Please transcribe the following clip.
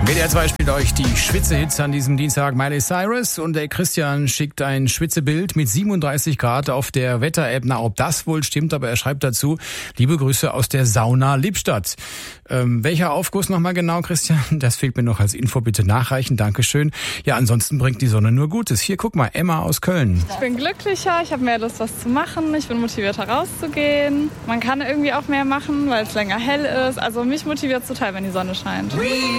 WDR 2 spielt euch die Schwitze-Hits an diesem Dienstag. Miley Cyrus und der Christian schickt ein Schwitzebild mit 37 Grad auf der Wetter-App. Na, ob das wohl stimmt, aber er schreibt dazu, liebe Grüße aus der Sauna Lippstadt. Welcher Aufguss nochmal genau, Christian? Das fehlt mir noch als Info, bitte nachreichen. Dankeschön. Ja, ansonsten bringt die Sonne nur Gutes. Hier, guck mal, Emma aus Köln. Ich bin glücklicher, ich habe mehr Lust, was zu machen. Ich bin motivierter, rauszugehen. Man kann irgendwie auch mehr machen, weil es länger hell ist. Also mich motiviert es total, wenn die Sonne scheint.